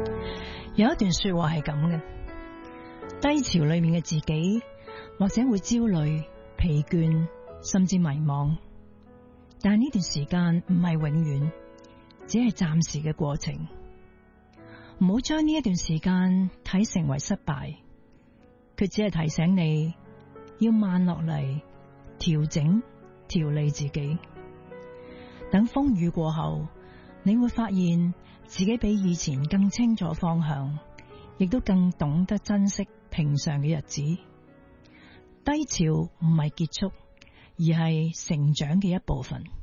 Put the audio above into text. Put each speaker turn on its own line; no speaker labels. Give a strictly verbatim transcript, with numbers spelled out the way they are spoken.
有一段說話係咁嘅：低潮裏面嘅自己或者會焦慮、疲倦，甚至迷惘，但係呢段時間唔係永遠，只係暫時嘅過程。唔好將呢一段時間睇成為失敗，佢只係提醒你要慢落嚟，調整、調理自己。等風雨過後，你會發現自己比以前更清楚方向，亦都更懂得珍惜平常嘅日子。低潮唔係結束，而係成長嘅一部分。